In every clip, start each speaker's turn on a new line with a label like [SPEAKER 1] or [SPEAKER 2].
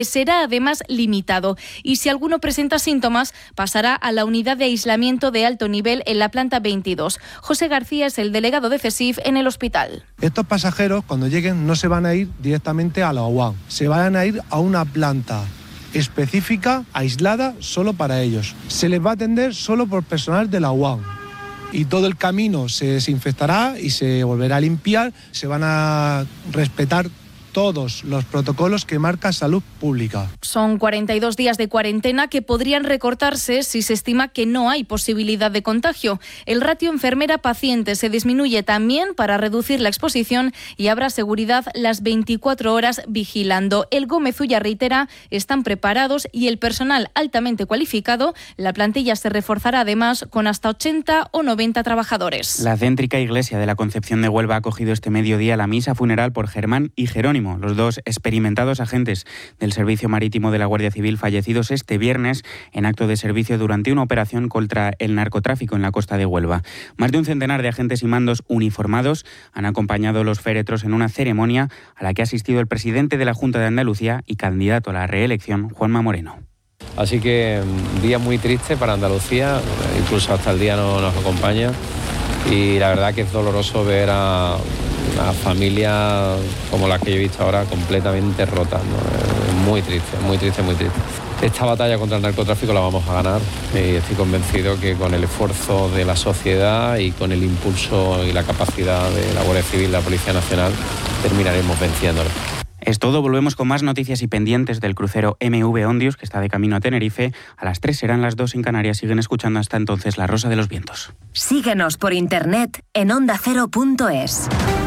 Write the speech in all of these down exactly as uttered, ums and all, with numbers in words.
[SPEAKER 1] será además limitado y si alguno presenta síntomas pasará a la unidad de aislamiento de alto nivel en la planta veintidós. José García es el delegado de CESIF en el hospital.
[SPEAKER 2] Estos pasajeros cuando lleguen no se van a ir directamente a la U A M, se van a ir a una planta específica, aislada, solo para ellos. Se les va a atender solo por personal de la U A M. Y todo el camino se desinfectará y se volverá a limpiar, se van a respetar todos los protocolos que marca Salud Pública.
[SPEAKER 1] Son cuarenta y dos días de cuarentena que podrían recortarse si se estima que no hay posibilidad de contagio. El ratio enfermera-paciente se disminuye también para reducir la exposición y habrá seguridad las veinticuatro horas vigilando. El Gómez Ulla reitera, están preparados y el personal altamente cualificado. La plantilla se reforzará además con hasta ochenta o noventa trabajadores.
[SPEAKER 3] La céntrica iglesia de la Concepción de Huelva ha acogido este mediodía la misa funeral por Germán y Jerónimo, los dos experimentados agentes del Servicio Marítimo de la Guardia Civil fallecidos este viernes en acto de servicio durante una operación contra el narcotráfico en la costa de Huelva. Más de un centenar de agentes y mandos uniformados han acompañado los féretros en una ceremonia a la que ha asistido el presidente de la Junta de Andalucía y candidato a la reelección, Juanma Moreno.
[SPEAKER 4] Así que un día muy triste para Andalucía, incluso hasta el día no nos acompaña, y la verdad que es doloroso ver a una familia como la que yo he visto ahora completamente rota, ¿no? Muy triste, muy triste, muy triste. Esta batalla contra el narcotráfico la vamos a ganar y estoy convencido que con el esfuerzo de la sociedad y con el impulso y la capacidad de la Guardia Civil, la Policía Nacional, terminaremos venciéndolo.
[SPEAKER 3] Es todo, volvemos con más noticias y pendientes del crucero M V Ondius, que está de camino a Tenerife. A las tres serán las dos en Canarias. Siguen escuchando hasta entonces La Rosa de los Vientos.
[SPEAKER 5] Síguenos por internet en onda cero punto es.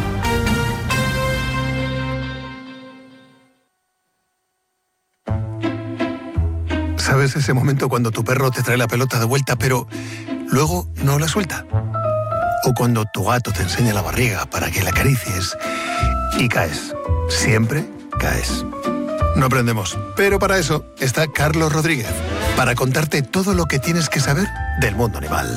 [SPEAKER 6] ¿Sabes ese momento cuando tu perro te trae la pelota de vuelta, pero luego no la suelta? O cuando tu gato te enseña la barriga para que la acaricies y caes. Siempre caes. No aprendemos, pero para eso está Carlos Rodríguez, para contarte todo lo que tienes que saber del mundo animal.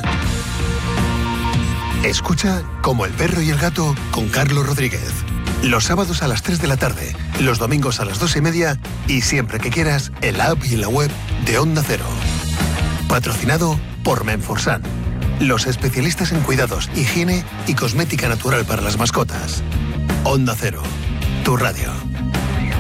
[SPEAKER 6] Escucha Como el perro y el gato con Carlos Rodríguez. Los sábados a las tres de la tarde, los domingos a las dos y media y siempre que quieras en la app y en la web de Onda Cero. Patrocinado por Menforsan, los especialistas en cuidados, higiene y cosmética natural para las mascotas. Onda Cero, tu radio.